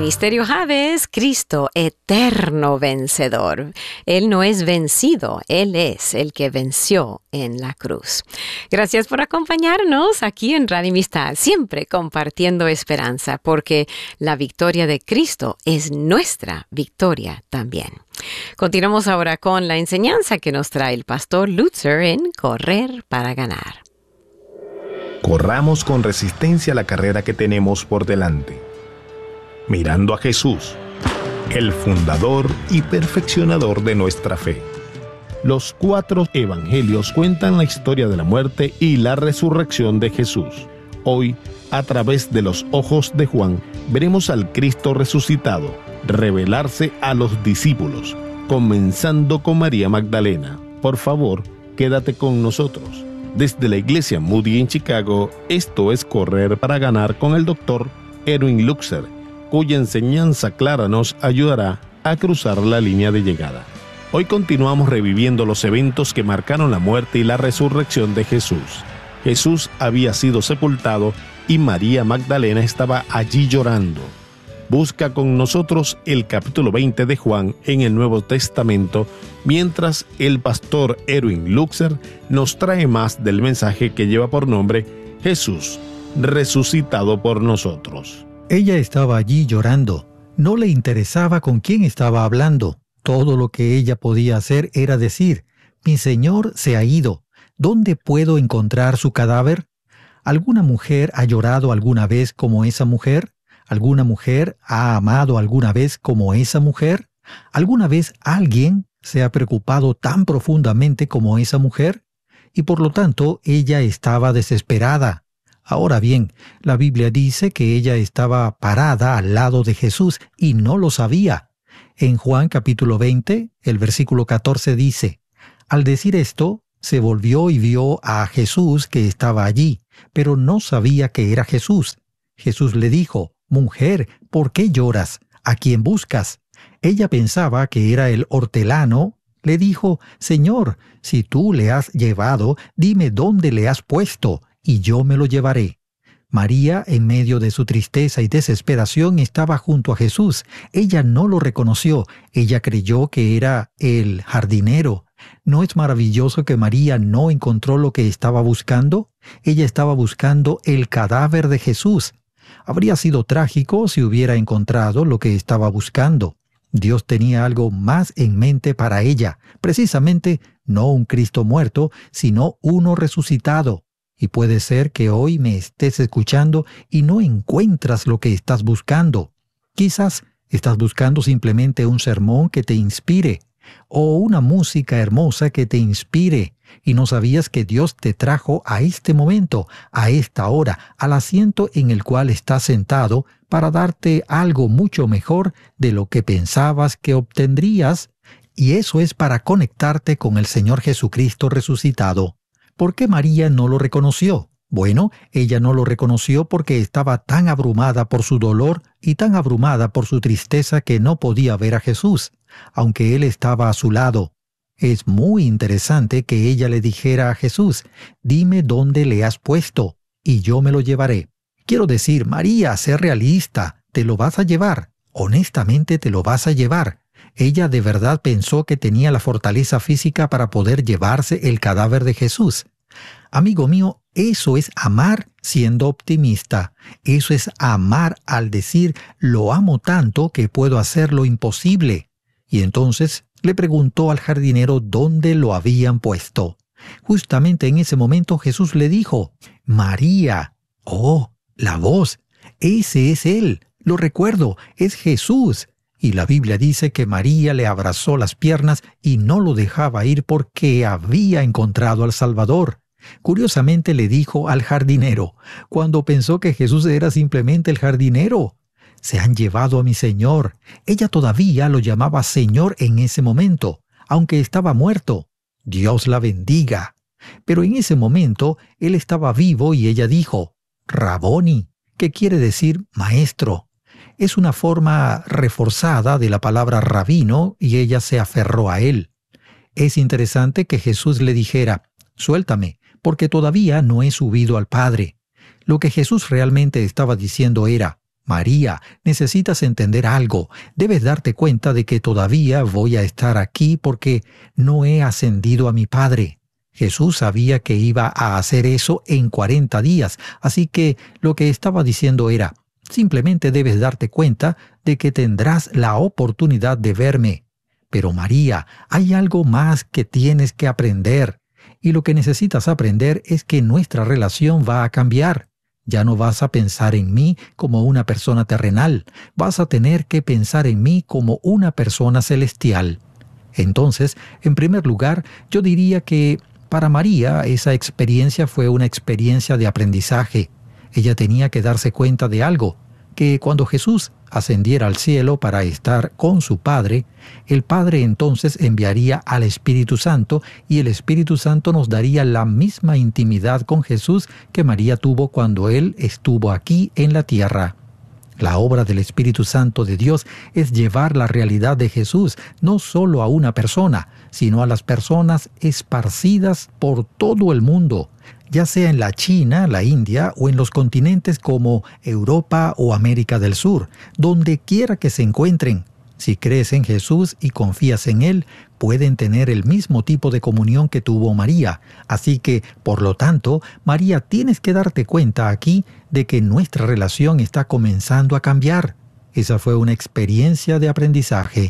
Ministerio Javes, Cristo, eterno vencedor. Él no es vencido, Él es el que venció en la cruz. Gracias por acompañarnos aquí en Radio Amistad, siempre compartiendo esperanza, porque la victoria de Cristo es nuestra victoria también. Continuamos ahora con la enseñanza que nos trae el pastor Lutzer en Correr para Ganar. Corramos con resistencia la carrera que tenemos por delante, mirando a Jesús, el fundador y perfeccionador de nuestra fe. Los 4 evangelios cuentan la historia de la muerte y la resurrección de Jesús. Hoy, a través de los ojos de Juan, veremos al Cristo resucitado revelarse a los discípulos, comenzando con María Magdalena. Por favor, quédate con nosotros. Desde la iglesia Moody en Chicago, esto es Correr para Ganar con el Dr. Erwin Lutzer, cuya enseñanza clara nos ayudará a cruzar la línea de llegada. Hoy continuamos reviviendo los eventos que marcaron la muerte y la resurrección de Jesús. Jesús había sido sepultado y María Magdalena estaba allí llorando. Busca con nosotros el capítulo 20 de Juan en el Nuevo Testamento, mientras el pastor Erwin Lutzer nos trae más del mensaje que lleva por nombre Jesús, resucitado por nosotros. Ella estaba allí llorando. No le interesaba con quién estaba hablando. Todo lo que ella podía hacer era decir: «Mi Señor se ha ido. ¿Dónde puedo encontrar su cadáver?» ¿Alguna mujer ha llorado alguna vez como esa mujer? ¿Alguna mujer ha amado alguna vez como esa mujer? ¿Alguna vez alguien se ha preocupado tan profundamente como esa mujer? Y por lo tanto, ella estaba desesperada. Ahora bien, la Biblia dice que ella estaba parada al lado de Jesús y no lo sabía. En Juan capítulo 20, el versículo 14 dice: «Al decir esto, se volvió y vio a Jesús que estaba allí, pero no sabía que era Jesús. Jesús le dijo: «Mujer, ¿por qué lloras? ¿A quién buscas?» Ella pensaba que era el hortelano. Le dijo: «Señor, si tú le has llevado, dime dónde le has puesto, y yo me lo llevaré». María, en medio de su tristeza y desesperación, estaba junto a Jesús. Ella no lo reconoció. Ella creyó que era el jardinero. ¿No es maravilloso que María no encontró lo que estaba buscando? Ella estaba buscando el cadáver de Jesús. Habría sido trágico si hubiera encontrado lo que estaba buscando. Dios tenía algo más en mente para ella, precisamente no un Cristo muerto, sino uno resucitado. Y puede ser que hoy me estés escuchando y no encuentras lo que estás buscando. Quizás estás buscando simplemente un sermón que te inspire, o una música hermosa que te inspire, y no sabías que Dios te trajo a este momento, a esta hora, al asiento en el cual estás sentado, para darte algo mucho mejor de lo que pensabas que obtendrías, y eso es para conectarte con el Señor Jesucristo resucitado. ¿Por qué María no lo reconoció? Bueno, ella no lo reconoció porque estaba tan abrumada por su dolor y tan abrumada por su tristeza que no podía ver a Jesús, aunque Él estaba a su lado. Es muy interesante que ella le dijera a Jesús: «Dime dónde le has puesto, y yo me lo llevaré». Quiero decir, María, sé realista, te lo vas a llevar. Honestamente te lo vas a llevar. Ella de verdad pensó que tenía la fortaleza física para poder llevarse el cadáver de Jesús. Amigo mío, eso es amar siendo optimista. Eso es amar al decir: «Lo amo tanto que puedo hacer lo imposible». Y entonces le preguntó al jardinero dónde lo habían puesto. Justamente en ese momento Jesús le dijo: «María». Oh, la voz. Ese es Él. Lo recuerdo, es Jesús. Y la Biblia dice que María le abrazó las piernas y no lo dejaba ir porque había encontrado al Salvador. Curiosamente le dijo al jardinero, cuando pensó que Jesús era simplemente el jardinero: «Se han llevado a mi Señor». Ella todavía lo llamaba Señor en ese momento, aunque estaba muerto. Dios la bendiga. Pero en ese momento Él estaba vivo y ella dijo: «Raboni», que quiere decir maestro. Es una forma reforzada de la palabra rabino y ella se aferró a Él. Es interesante que Jesús le dijera: «Suéltame, porque todavía no he subido al Padre». Lo que Jesús realmente estaba diciendo era: María, necesitas entender algo. Debes darte cuenta de que todavía voy a estar aquí porque no he ascendido a mi Padre. Jesús sabía que iba a hacer eso en 40 días, así que lo que estaba diciendo era, simplemente debes darte cuenta de que tendrás la oportunidad de verme. Pero María, hay algo más que tienes que aprender. Y lo que necesitas aprender es que nuestra relación va a cambiar. Ya no vas a pensar en mí como una persona terrenal. Vas a tener que pensar en mí como una persona celestial. Entonces, en primer lugar, yo diría que para María esa experiencia fue una experiencia de aprendizaje. Ella tenía que darse cuenta de algo, que cuando Jesús ascendiera al cielo para estar con su Padre, el Padre entonces enviaría al Espíritu Santo y el Espíritu Santo nos daría la misma intimidad con Jesús que María tuvo cuando Él estuvo aquí en la tierra. La obra del Espíritu Santo de Dios es llevar la realidad de Jesús no solo a una persona, sino a las personas esparcidas por todo el mundo, ya sea en la China, la India o en los continentes como Europa o América del Sur, donde quiera que se encuentren. Si crees en Jesús y confías en Él, pueden tener el mismo tipo de comunión que tuvo María. Así que, por lo tanto, María, tienes que darte cuenta aquí de que nuestra relación está comenzando a cambiar. Esa fue una experiencia de aprendizaje.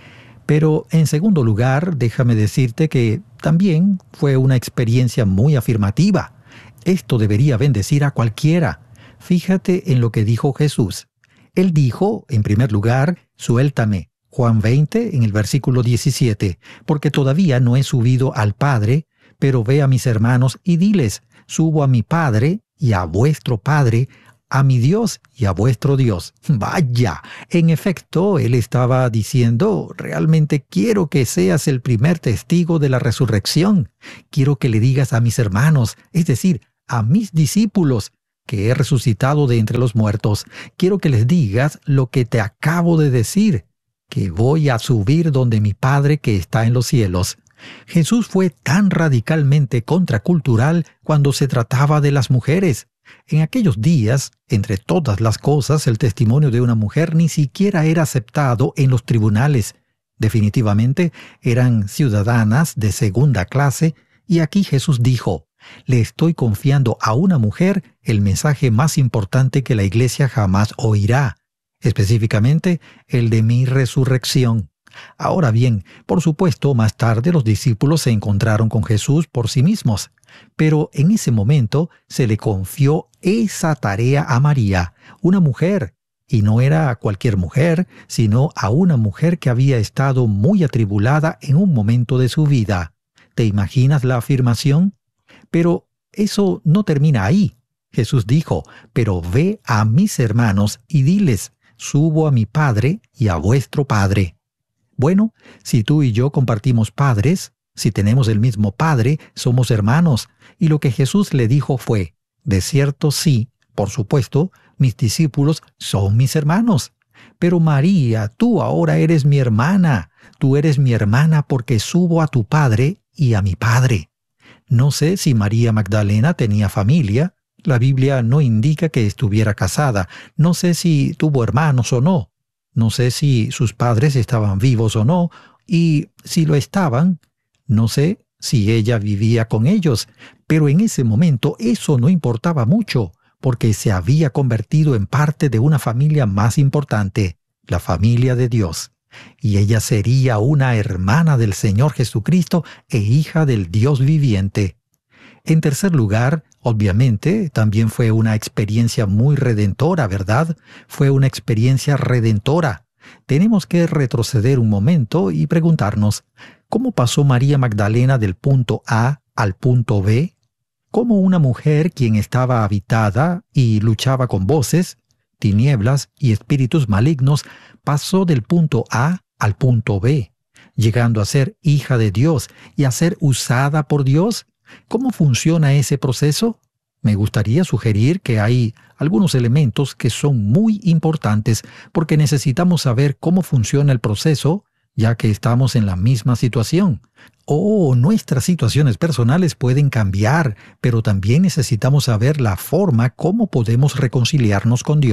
Pero, en segundo lugar, déjame decirte que también fue una experiencia muy afirmativa. Esto debería bendecir a cualquiera. Fíjate en lo que dijo Jesús. Él dijo, en primer lugar, suéltame. Juan 20, en el versículo 17, porque todavía no he subido al Padre, pero ve a mis hermanos y diles, subo a mi Padre y a vuestro Padre, a mi Dios y a vuestro Dios. Vaya, en efecto, él estaba diciendo, realmente quiero que seas el primer testigo de la resurrección. Quiero que le digas a mis hermanos, es decir, a mis discípulos, que he resucitado de entre los muertos. Quiero que les digas lo que te acabo de decir, que voy a subir donde mi Padre que está en los cielos. Jesús fue tan radicalmente contracultural cuando se trataba de las mujeres. En aquellos días, entre todas las cosas, el testimonio de una mujer ni siquiera era aceptado en los tribunales. Definitivamente eran ciudadanas de segunda clase, y aquí Jesús dijo, le estoy confiando a una mujer el mensaje más importante que la iglesia jamás oirá, específicamente el de mi resurrección. Ahora bien, por supuesto, más tarde los discípulos se encontraron con Jesús por sí mismos, pero en ese momento se le confió esa tarea a María, una mujer, y no era a cualquier mujer, sino a una mujer que había estado muy atribulada en un momento de su vida. ¿Te imaginas la afirmación? Pero eso no termina ahí. Jesús dijo, pero ve a mis hermanos y diles, subo a mi Padre y a vuestro Padre. Bueno, si tú y yo compartimos padres, si tenemos el mismo Padre, somos hermanos. Y lo que Jesús le dijo fue, de cierto sí, por supuesto, mis discípulos son mis hermanos. Pero María, tú ahora eres mi hermana. Tú eres mi hermana porque subo a tu Padre y a mi Padre. No sé si María Magdalena tenía familia. La Biblia no indica que estuviera casada. No sé si tuvo hermanos o no. No sé si sus padres estaban vivos o no. Y si lo estaban, no sé si ella vivía con ellos. Pero en ese momento eso no importaba mucho, porque se había convertido en parte de una familia más importante, la familia de Dios. Y ella sería una hermana del Señor Jesucristo e hija del Dios viviente. En tercer lugar, obviamente, también fue una experiencia muy redentora, ¿verdad? Fue una experiencia redentora. Tenemos que retroceder un momento y preguntarnos, ¿cómo pasó María Magdalena del punto A al punto B? ¿Cómo una mujer quien estaba habitada y luchaba con voces, tinieblas y espíritus malignos pasó del punto A al punto B, llegando a ser hija de Dios y a ser usada por Dios? ¿Cómo funciona ese proceso? Me gustaría sugerir que hay algunos elementos que son muy importantes porque necesitamos saber cómo funciona el proceso, ya que estamos en la misma situación. Nuestras situaciones personales pueden cambiar, pero también necesitamos saber la forma cómo podemos reconciliarnos con Dios.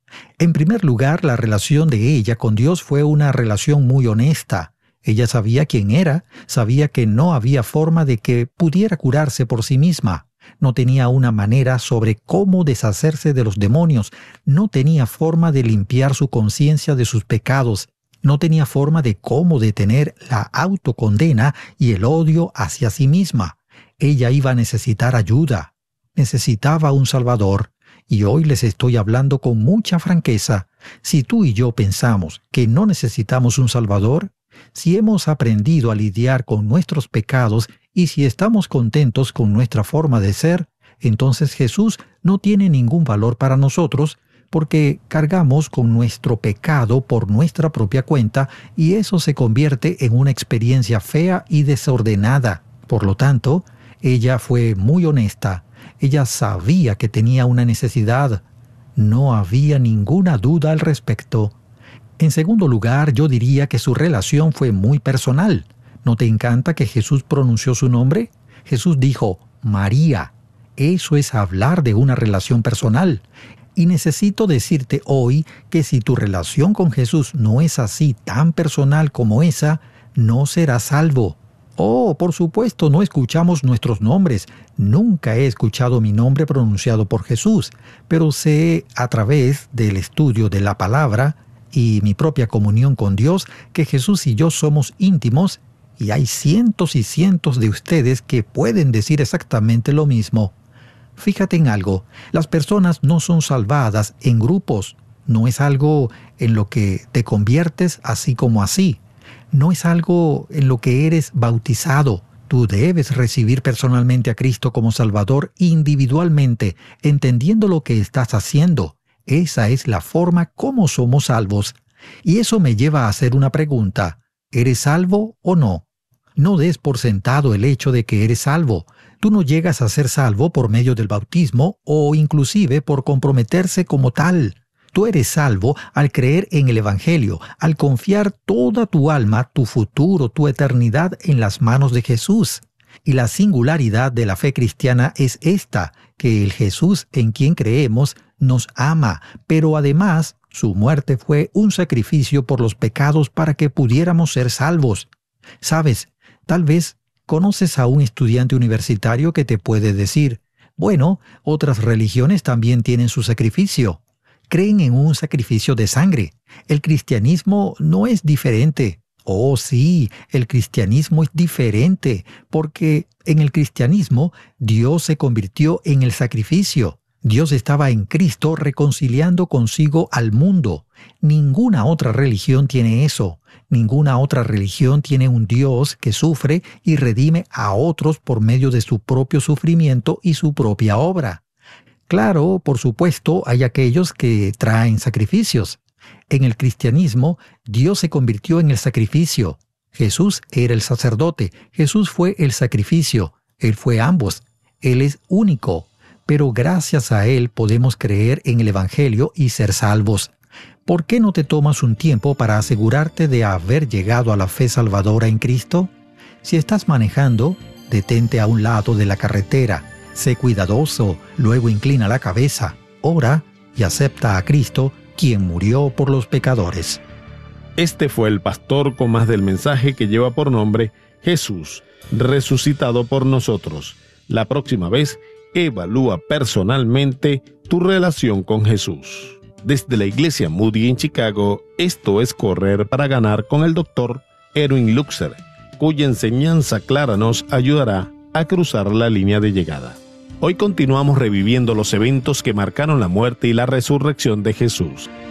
En primer lugar, la relación de ella con Dios fue una relación muy honesta. Ella sabía quién era, sabía que no había forma de que pudiera curarse por sí misma. No tenía una manera sobre cómo deshacerse de los demonios, no tenía forma de limpiar su conciencia de sus pecados, no tenía forma de cómo detener la autocondena y el odio hacia sí misma. Ella iba a necesitar ayuda, necesitaba un Salvador. Y hoy les estoy hablando con mucha franqueza. Si tú y yo pensamos que no necesitamos un Salvador, si hemos aprendido a lidiar con nuestros pecados y si estamos contentos con nuestra forma de ser, entonces Jesús no tiene ningún valor para nosotros porque cargamos con nuestro pecado por nuestra propia cuenta y eso se convierte en una experiencia fea y desordenada. Por lo tanto, ella fue muy honesta. Ella sabía que tenía una necesidad. No había ninguna duda al respecto. En segundo lugar, yo diría que su relación fue muy personal. ¿No te encanta que Jesús pronunció su nombre? Jesús dijo, María. Eso es hablar de una relación personal. Y necesito decirte hoy que si tu relación con Jesús no es así tan personal como esa, no serás salvo. Oh, por supuesto, no escuchamos nuestros nombres. Nunca he escuchado mi nombre pronunciado por Jesús, pero sé a través del estudio de la palabra y mi propia comunión con Dios que Jesús y yo somos íntimos y hay cientos y cientos de ustedes que pueden decir exactamente lo mismo. Fíjate en algo, las personas no son salvadas en grupos, no es algo en lo que te conviertes así como así. No es algo en lo que eres bautizado. Tú debes recibir personalmente a Cristo como Salvador individualmente, entendiendo lo que estás haciendo. Esa es la forma como somos salvos. Y eso me lleva a hacer una pregunta. ¿Eres salvo o no? No des por sentado el hecho de que eres salvo. Tú no llegas a ser salvo por medio del bautismo o inclusive por comprometerse como tal. Tú eres salvo al creer en el Evangelio, al confiar toda tu alma, tu futuro, tu eternidad en las manos de Jesús. Y la singularidad de la fe cristiana es esta, que el Jesús en quien creemos nos ama, pero además su muerte fue un sacrificio por los pecados para que pudiéramos ser salvos. ¿Sabes? Tal vez conoces a un estudiante universitario que te puede decir, bueno, otras religiones también tienen su sacrificio. Creen en un sacrificio de sangre. El cristianismo no es diferente. Oh, sí, el cristianismo es diferente, porque en el cristianismo Dios se convirtió en el sacrificio. Dios estaba en Cristo reconciliando consigo al mundo. Ninguna otra religión tiene eso. Ninguna otra religión tiene un Dios que sufre y redime a otros por medio de su propio sufrimiento y su propia obra. Claro, por supuesto, hay aquellos que traen sacrificios. En el cristianismo, Dios se convirtió en el sacrificio. Jesús era el sacerdote, Jesús fue el sacrificio, Él fue ambos, Él es único. Pero gracias a Él podemos creer en el Evangelio y ser salvos. ¿Por qué no te tomas un tiempo para asegurarte de haber llegado a la fe salvadora en Cristo? Si estás manejando, detente a un lado de la carretera. Sé cuidadoso, luego inclina la cabeza, ora y acepta a Cristo, quien murió por los pecadores. Este fue el pastor con más del mensaje que lleva por nombre Jesús, resucitado por nosotros. La próxima vez, evalúa personalmente tu relación con Jesús. Desde la Iglesia Moody en Chicago, esto es Correr para Ganar con el Dr. Erwin Luxer, cuya enseñanza clara nos ayudará a cruzar la línea de llegada. Hoy continuamos reviviendo los eventos que marcaron la muerte y la resurrección de Jesús.